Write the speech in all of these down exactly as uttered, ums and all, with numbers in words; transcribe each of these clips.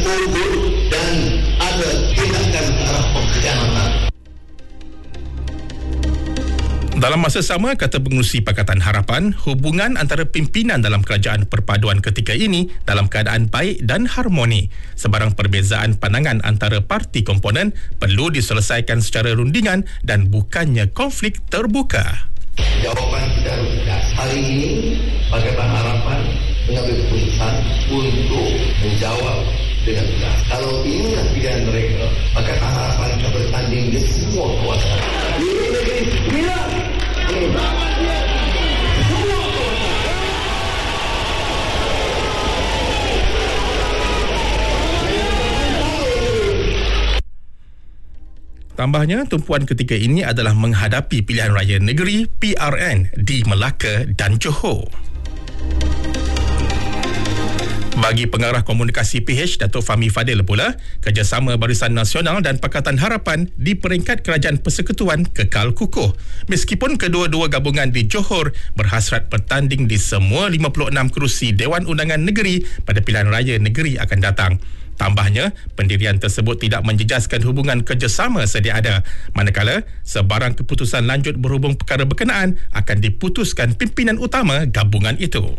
mengurut dan ada tindakan ke arah pengkhianatan. Dalam masa sama, kata pengerusi Pakatan Harapan, hubungan antara pimpinan dalam kerajaan perpaduan ketika ini dalam keadaan baik dan harmoni. Sebarang perbezaan pandangan antara parti komponen perlu diselesaikan secara rundingan dan bukannya konflik terbuka. Jawapan kita harus tegas. Hari ini, Pakatan Harapan mengambil keputusan untuk menjawab dengan tegas. Kalau inilah pilihan mereka, Pakatan Harapan akan bertanding di semua kawasan. Ini negeri bila Tambahnya, tumpuan ketika ini adalah menghadapi pilihan raya negeri P R N di Melaka dan Johor. Bagi Pengarah Komunikasi P H, Datuk Fahmi Fadil pula, kerjasama Barisan Nasional dan Pakatan Harapan di peringkat Kerajaan Persekutuan kekal kukuh. Meskipun kedua-dua gabungan di Johor berhasrat bertanding di semua lima puluh enam kerusi Dewan Undangan Negeri pada pilihan raya negeri akan datang. Tambahnya, pendirian tersebut tidak menjejaskan hubungan kerjasama sedia ada, manakala sebarang keputusan lanjut berhubung perkara berkenaan akan diputuskan pimpinan utama gabungan itu.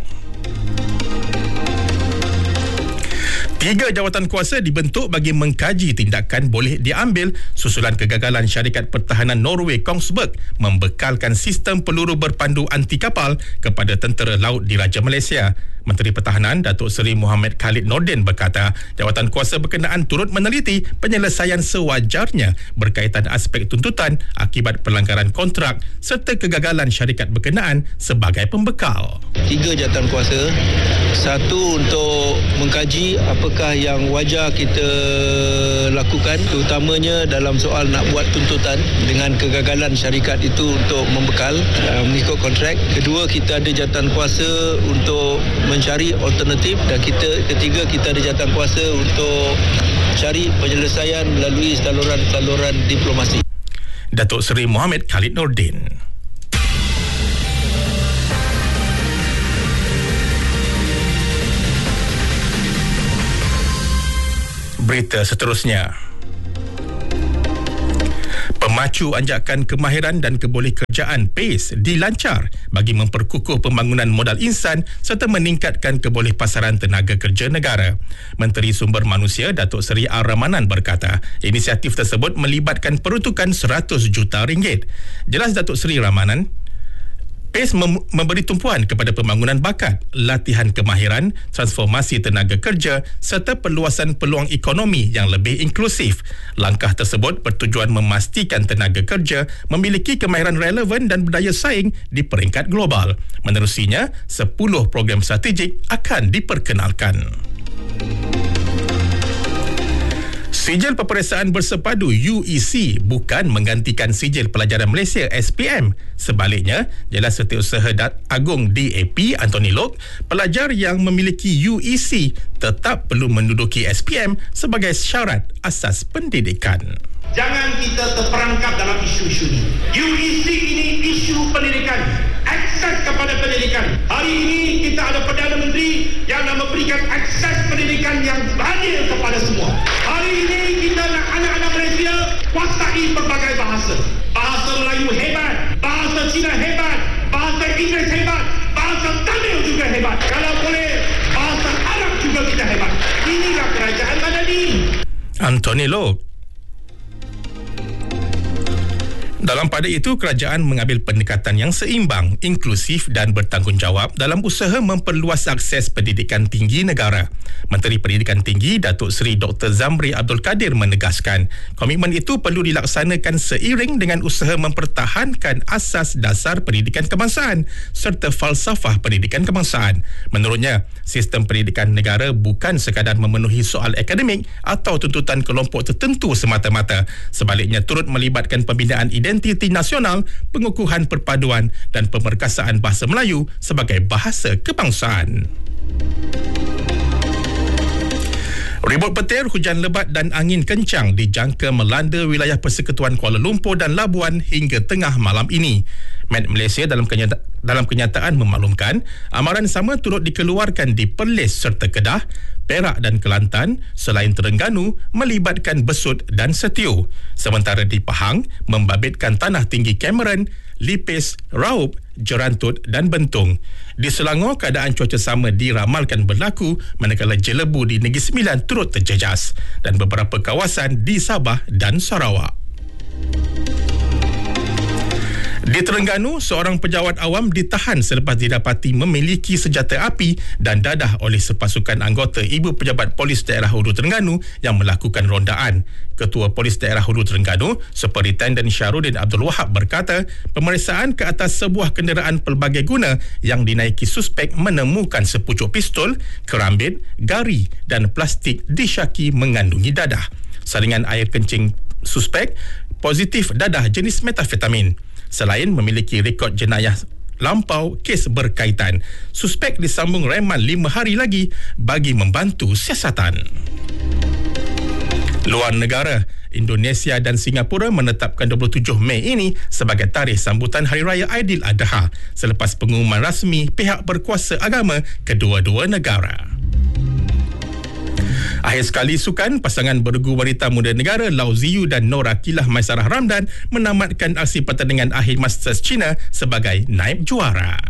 Tiga jawatan kuasa dibentuk bagi mengkaji tindakan boleh diambil susulan kegagalan syarikat pertahanan Norway Kongsberg membekalkan sistem peluru berpandu anti kapal kepada tentera laut di Raja Malaysia. Menteri Pertahanan Datuk Seri Mohamed Khalid Nordin berkata, jawatan kuasa berkenaan turut meneliti penyelesaian sewajarnya berkaitan aspek tuntutan akibat pelanggaran kontrak serta kegagalan syarikat berkenaan sebagai pembekal. Tiga jawatan kuasa, satu untuk mengkaji apakah yang wajar kita lakukan, terutamanya dalam soal nak buat tuntutan dengan kegagalan syarikat itu untuk membekal uh, mengikut kontrak. Kedua, kita ada jawatan kuasa untuk mencari alternatif, dan kita ketiga kita ada jawatan kuasa untuk cari penyelesaian melalui saluran-saluran diplomasi. Datuk Seri Mohamed Khalid Nordin. Berita seterusnya. Pemacu anjakan kemahiran dan kebolehkerjaan PACE dilancar bagi memperkukuh pembangunan modal insan serta meningkatkan kebolehpasaran tenaga kerja negara. Menteri Sumber Manusia Datuk Seri R. Ramanan berkata, inisiatif tersebut melibatkan peruntukan seratus juta ringgit. Jelas Datuk Seri Ramanan, PACE mem- memberi tumpuan kepada pembangunan bakat, latihan kemahiran, transformasi tenaga kerja serta perluasan peluang ekonomi yang lebih inklusif. Langkah tersebut bertujuan memastikan tenaga kerja memiliki kemahiran relevan dan berdaya saing di peringkat global. Menerusinya, sepuluh program strategik akan diperkenalkan. Sijil Peperiksaan Bersepadu U E C bukan menggantikan Sijil Pelajaran Malaysia S P M. Sebaliknya, jelas Setiausaha Agung D A P Anthony Loke, pelajar yang memiliki U E C tetap perlu menduduki S P M sebagai syarat asas pendidikan. Jangan kita terperangkap dalam isu-isu ini. U E C ini isu pendidikan, akses kepada pendidikan. Hari ini kita ada Perdana Menteri yang nak memberikan akses pendidikan yang adil kepada semua. Hari ini kita nak anak-anak Malaysia kuasai berbagai bahasa. Bahasa Melayu hebat, bahasa Cina hebat, bahasa Inggeris hebat, bahasa Tamil juga hebat. Kalau boleh, bahasa Arab juga kita hebat. Inilah kerajaan Madani. Anthony Loke. Dalam pada itu, kerajaan mengambil pendekatan yang seimbang, inklusif dan bertanggungjawab dalam usaha memperluas akses pendidikan tinggi negara. Menteri Pendidikan Tinggi Datuk Seri Doktor Zamri Abdul Kadir menegaskan, komitmen itu perlu dilaksanakan seiring dengan usaha mempertahankan asas dasar pendidikan kebangsaan serta falsafah pendidikan kebangsaan. Menurutnya, sistem pendidikan negara bukan sekadar memenuhi soal akademik atau tuntutan kelompok tertentu semata-mata. Sebaliknya, turut melibatkan pembinaan identitas identiti nasional, pengukuhan perpaduan dan pemerkasaan bahasa Melayu sebagai bahasa kebangsaan. Ribut petir, hujan lebat dan angin kencang dijangka melanda wilayah Persekutuan Kuala Lumpur dan Labuan hingga tengah malam ini. Met Malaysia dalam kenyata- dalam kenyataan memaklumkan, amaran sama turut dikeluarkan di Perlis serta Kedah, Perak dan Kelantan selain Terengganu melibatkan Besut dan Setio. Sementara di Pahang membabitkan tanah tinggi Cameron, Lipis, Raup, Jerantut dan Bentung. Di Selangor, keadaan cuaca sama diramalkan berlaku manakala Jelebu di Negeri Sembilan turut terjejas dan beberapa kawasan di Sabah dan Sarawak. Di Terengganu, seorang pejabat awam ditahan selepas didapati memiliki senjata api dan dadah oleh sepasukan anggota Ibu Pejabat Polis Daerah Hulu Terengganu yang melakukan rondaan. Ketua Polis Daerah Hulu Terengganu, Superintenden Syarudin Abdul Wahab berkata, pemeriksaan ke atas sebuah kenderaan pelbagai guna yang dinaiki suspek menemukan sepucuk pistol, kerambit, gari dan plastik disyaki mengandungi dadah. Saringan air kencing suspek positif dadah jenis metafetamin. Selain memiliki rekod jenayah lampau kes berkaitan, suspek disambung reman lima hari lagi bagi membantu siasatan. Luar negara, Indonesia dan Singapura menetapkan dua puluh tujuh Mei ini sebagai tarikh sambutan Hari Raya Aidiladha selepas pengumuman rasmi pihak berkuasa agama kedua-dua negara. Akhir sekali sukan, pasangan bergu wanita muda negara Lau Ziyu dan Nora Kilah Maisarah Ramdan menamatkan aksi pertandingan akhir Masters China sebagai naib juara.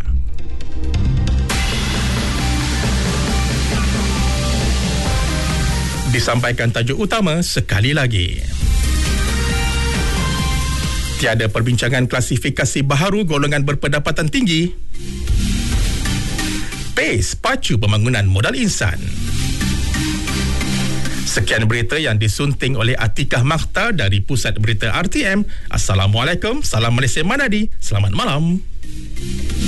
Disampaikan tajuk utama sekali lagi. Tiada perbincangan klasifikasi baharu golongan berpendapatan tinggi. PACE pacu pembangunan modal insan. Sekian berita yang disunting oleh Atikah Makhtar dari Pusat Berita R T M. Assalamualaikum, salam Malaysia Manadi. Selamat malam.